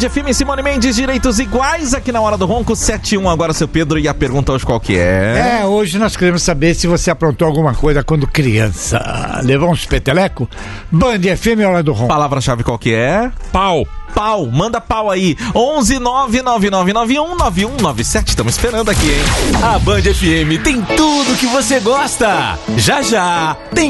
FM, Simone Mendes, direitos iguais aqui na Hora do Ronco, 7-1 agora, seu Pedro, e a pergunta hoje qual que é? Hoje nós queremos saber se você aprontou alguma coisa quando criança. Levou uns peteleco? Band FM, Hora do Ronco. Palavra-chave qual que é? Pau. Pau, manda pau aí, 11-99991-9197, estamos esperando aqui, hein? A Band FM tem tudo que você gosta, já já tem